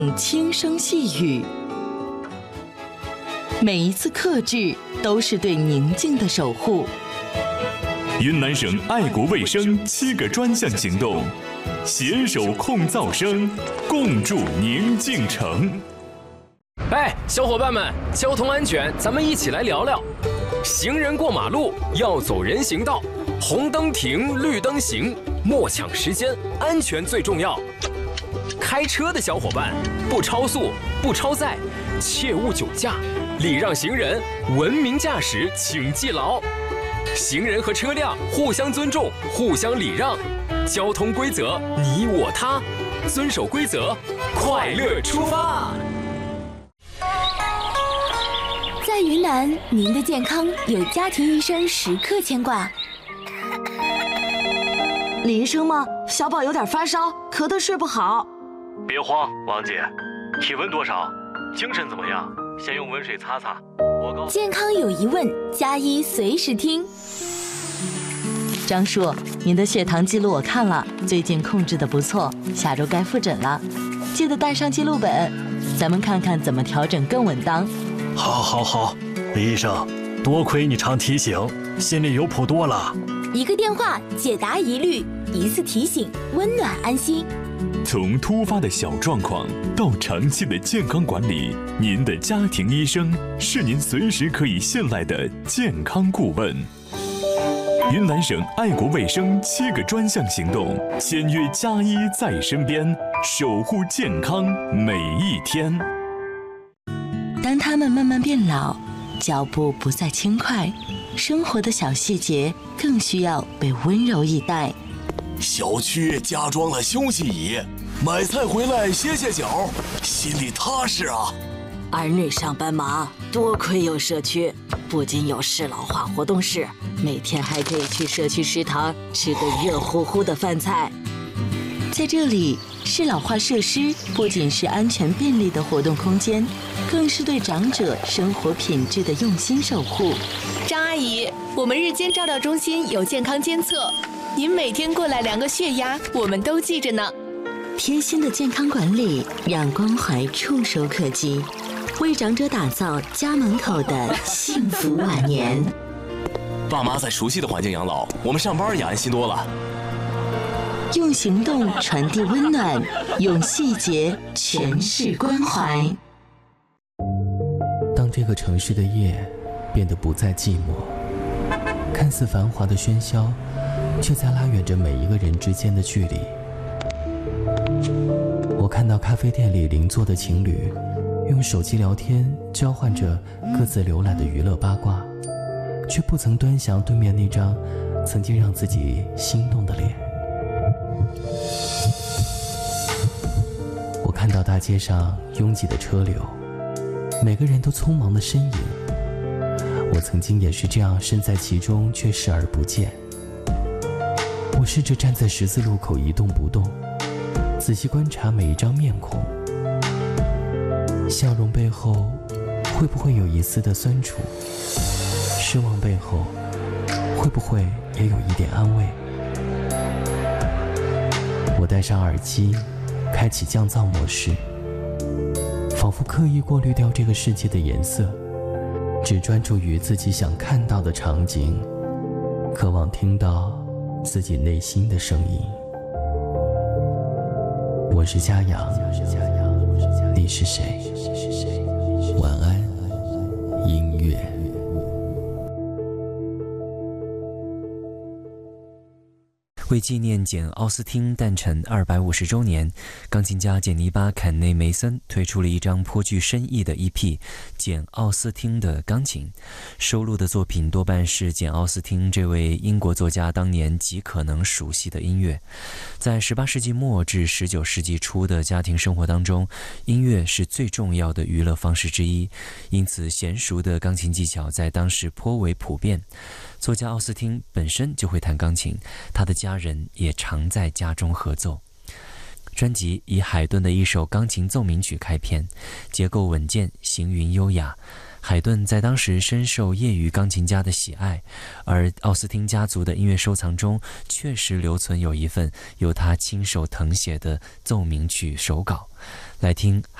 轻声细语，每一次克制都是对宁静的守护。 云南省爱国卫生7个专项行动，携手控噪声，共筑宁静城。 哎，小伙伴们，交通安全，咱们一起来聊聊。行人过马路要走人行道，红灯停，绿灯行，莫抢时间，安全最重要。开车的小伙伴，不超速，不超载，切勿酒驾，礼让行人，文明驾驶，请记牢。行人和车辆互相尊重，互相礼让，交通规则你我他，遵守规则，快乐出发。 在云南，您的健康有家庭医生时刻牵挂。 李医生吗？小宝有点发烧，咳得睡不好。 别慌，王姐，体温多少？精神怎么样？先用温水擦擦。 健康有疑问，加医随时听。 张叔，您的血糖记录我看了，最近控制得不错，下周该复诊了，记得带上记录本，咱们看看怎么调整更稳当。 好，李医生，多亏你常提醒，心里有谱多了。 一个电话解答疑虑，一次提醒温暖安心。 从突发的小状况到长期的健康管理，您的家庭医生是您随时可以信赖的健康顾问。云南省爱国卫生7个专项行动，签约加医在身边，守护健康每一天。 当他们慢慢变老，脚步不再轻快，生活的小细节更需要被温柔以待。 小区加装了休息椅，买菜回来歇歇脚，心里踏实啊。 儿女上班忙，多亏有社区，不仅有适老化活动室，每天还可以去社区食堂吃个热乎乎的饭菜。 在这里，适老化设施不仅是安全便利的活动空间，更是对长者生活品质的用心守护。 张阿姨，我们日间照料中心有健康监测，您每天过来量个血压，我们都记着呢。 贴心的健康管理，让关怀触手可及，为长者打造家门口的幸福晚年。 爸妈在熟悉的环境养老，我们上班也安心多了。 用行动传递温暖，用细节诠释关怀。 当这个城市的夜变得不再寂寞，看似繁华的喧嚣，却在拉远着每一个人之间的距离。我看到咖啡店里邻座的情侣用手机聊天，交换着各自浏览的娱乐八卦，却不曾端详对面那张曾经让自己心动的脸。我看到大街上拥挤的车流，每个人都匆忙的身影。我曾经也是这样身在其中，却视而不见。我试着站在十字路口一动不动，仔细观察每一张面孔，笑容背后会不会有一丝的酸楚？失望背后会不会也有一点安慰？我戴上耳机，开启降噪模式，仿佛刻意过滤掉这个世界的颜色，只专注于自己想看到的场景，渴望听到自己内心的声音。我是嘉阳，你是谁？晚安，音乐。 为纪念简·奥斯汀诞辰250周年，钢琴家简尼巴·坎内梅森推出了一张颇具深意的 EP《简·奥斯汀的钢琴》，收录的作品多半是简·奥斯汀这位英国作家当年极可能熟悉的音乐。在18世纪末至19世纪初的家庭生活当中，音乐是最重要的娱乐方式之一，因此娴熟的钢琴技巧在当时颇为普遍。作家奥斯汀本身就会弹钢琴，他的家人也常在家中合奏。专辑以海顿的一首钢琴奏鸣曲开篇，结构稳健，行云优雅。海顿在当时深受业余钢琴家的喜爱，而奥斯汀家族的音乐收藏中确实留存有一份由他亲手誊写的奏鸣曲手稿。 来听